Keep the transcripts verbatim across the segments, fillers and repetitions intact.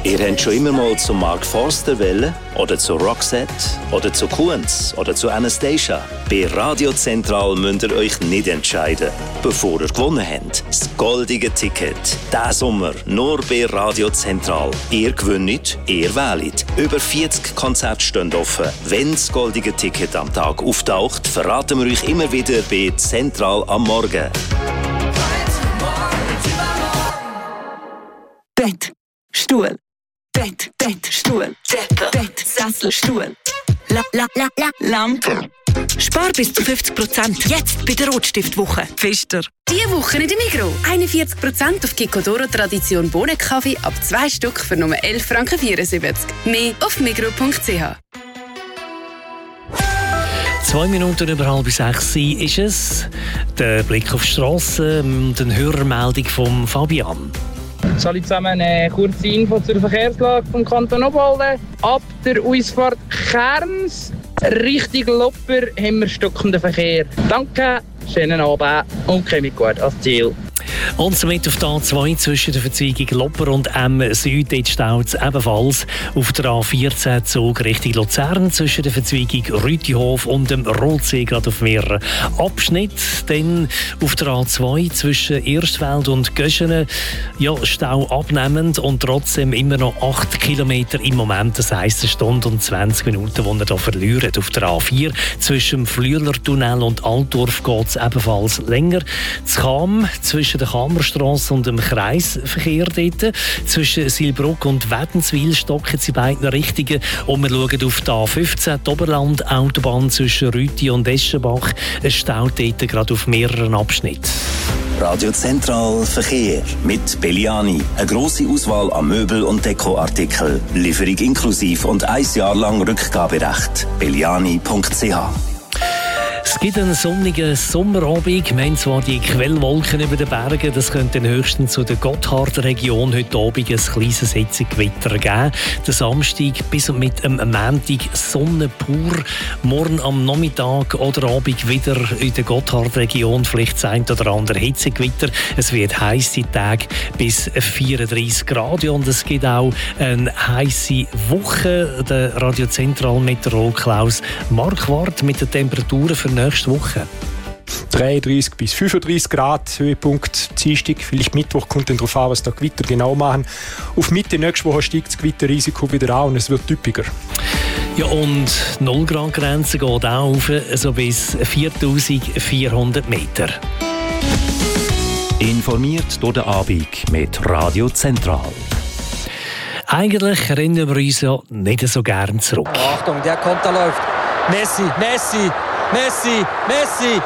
Ihr habt schon immer mal zu Mark Forster wollen? Oder zu Roxette? Oder zu Kunz? Oder zu Anastasia? Bei Radio Zentral müsst ihr euch nicht entscheiden, bevor ihr gewonnen habt. Das goldige Ticket. Diesen Sommer nur bei Radio Zentral. Ihr gewinnt, ihr wählt. Über vierzig Konzerte stehen offen. Wenn das goldige Ticket am Tag auftaucht, verraten wir euch immer wieder bei Zentral am Morgen. Bett, Stuhl. Bett, Bett, Stuhl, Decke, Bett, Sessel, Stuhl, la, la, la, la, Lampe. Spar bis zu fünfzig Prozent jetzt bei der Rotstiftwoche. Pfister. Diese Woche in der Migros. einundvierzig Prozent auf Kikkodoro Tradition Bohnenkaffee ab zwei Stück für nur elf Franken vierundsiebzig. Mehr auf migros punkt c h. Zwei Minuten über halb sechs ist es. Der Blick auf die Strasse und eine Hörermeldung von Fabian. Hallo zusammen, eine kurze Info zur Verkehrslage vom Kanton Obwalden. Ab der Ausfahrt Kerns Richtung Lopper haben wir stockenden Verkehr. Danke, schönen Abend und kommt gut ans Ziel. Und somit auf der A zwei zwischen der Verzweigung Lopper und M Süd, dort staut es ebenfalls auf der A vierzehn Zug Richtung Luzern zwischen der Verzweigung Rütihof und dem Rotsee gerade auf mehreren Abschnitten. Dann auf der A zwei zwischen Erstfeld und Göschenen, ja, Stau abnehmend und trotzdem immer noch acht Kilometer im Moment, das heisst eine Stunde und zwanzig Minuten, die ihr hier verliert. Auf der A vier zwischen dem Flüelertunnel und Altdorf geht es ebenfalls länger. Das Cham zwischen der Kammerstrasse und dem Kreisverkehr dort. Zwischen Silbruck und Wädenswil stocken sie beiden Richtungen. Und wir schauen auf die A fünfzehn, die Oberland-Autobahn zwischen Rüti und Eschenbach. Es staut dort gerade auf mehreren Abschnitten. Radio Zentral Verkehr mit Belliani. Eine grosse Auswahl an Möbel- und Dekoartikeln. Lieferung inklusiv und ein Jahr lang Rückgaberecht. belliani punkt c h. Es gibt einen sonnigen Sommerabend. Wir haben zwar die Quellwolken über den Bergen, das könnte höchstens zu der Gotthardregion heute Abend ein kleines Hitzegewitter geben. Der Samstag bis und mit am Montag Sonne pur. Morgen am Nachmittag oder Abend wieder in der Gotthardregion vielleicht das ein oder andere Hitzegewitter. Es wird heisse Tage bis vierunddreissig Grad und es gibt auch eine heisse Woche. Der Radio Zentral Meteorologe Klaus Marquardt mit den Temperaturen für nächste Woche. dreiunddreissig bis fünfunddreissig Grad, Höhepunkt Dienstag, vielleicht Mittwoch, kommt dann darauf an, was da Gewitter genau machen. Auf Mitte nächste Woche steigt das Gewitterrisiko wieder an und es wird typischer. Ja, und null Grad Grenze geht auch auf, so bis viertausendvierhundert Meter. Informiert durch den Abend mit Radio Zentral. Eigentlich rennen wir uns ja nicht so gern zurück. Achtung, der Konter läuft. Messi, Messi, Messi, Messi.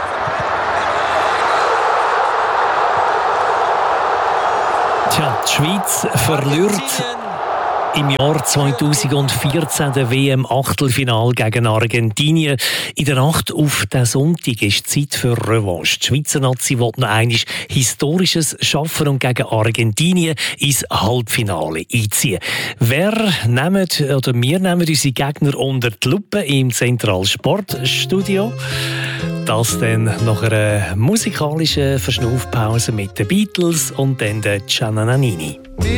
Tja, die Schweiz verliert im Jahr zweitausendvierzehn der W M-Achtelfinal gegen Argentinien. In der Nacht auf den Sonntag ist Zeit für Revanche. Die Schweizer Nazi will noch einmal Historisches schaffen und gegen Argentinien ins Halbfinale einziehen. Wer nimmt, oder wir nehmen unsere Gegner unter die Lupe im Zentral Sportstudio. Das dann nach einer musikalischen Verschnaufpause mit den Beatles und dann der Giannanini.